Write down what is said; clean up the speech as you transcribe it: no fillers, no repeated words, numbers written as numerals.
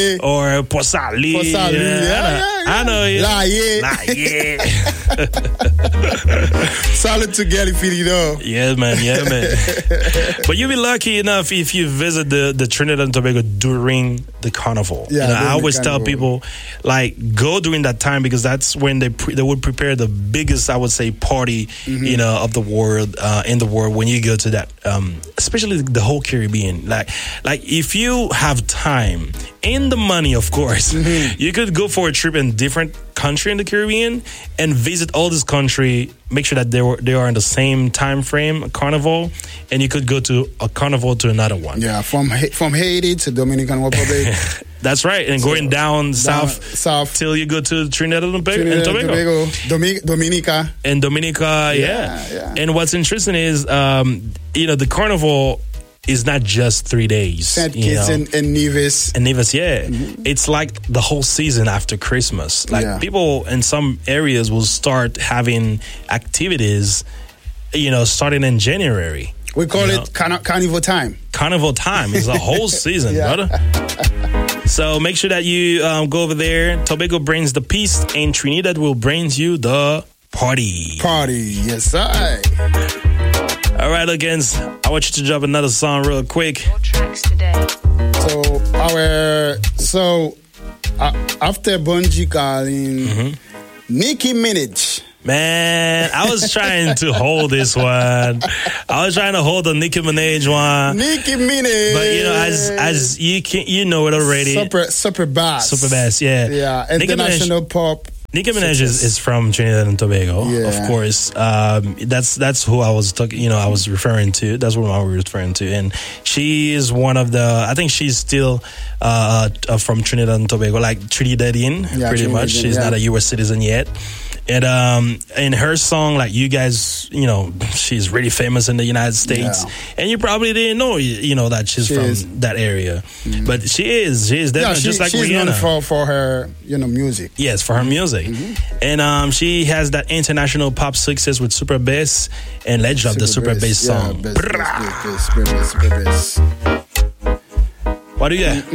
or Posali. I know it. Salute to Gary Filido. Yeah, man. But you'll be lucky enough if you visit the Trinidad and Tobago during the carnival. Yeah, I always tell people, like, go during that time because that's when they would prepare the biggest, I would say, party, of the world, in the world when you go to that, especially the whole Caribbean. Like if you have time and the money, of course, you could go for a trip in different country in the Caribbean and visit all this country. Make sure that they are in the same time frame, a carnival, and you could go to a carnival to another one. Yeah, from Haiti to Dominican Republic. That's right, and going down south till you go to Trinidad and Tobago. Dominica. And Dominica, yeah. And what's interesting is, the carnival is not just 3 days. St. Kitts and Nevis. And Nevis, yeah. It's like the whole season after Christmas. Like people in some areas will start having activities, starting in January. We call it carnival time. Carnival time is a whole season, brother. So make sure that you go over there. Tobago brings the peace, and Trinidad will bring you the party. Yes, sir. All right, agains, I want you to drop another song real quick. More tracks today. So after Bunji calling, Nicki Minaj. Man, I was trying to hold this one. I was trying to hold the Nicki Minaj one. Nicki Minaj. But as you know it already. Super bass, yeah. Yeah, international pop. Nicki Minaj is from Trinidad and Tobago, of course. That's who I was talking. I was referring to. That's what I was referring to, and she is one of the. I think she's still from Trinidad and Tobago, like Trinidadian, pretty much. She's not a U.S. citizen yet. And in her song, like you guys, she's really famous in the United States, and you probably didn't know, that she's from that area, but she is definitely just like Rihanna. She's known for her, music. Yes, for her music, and she has that international pop success with Super Bass, and let's drop the Super Bass song. Super Bass. What do you got?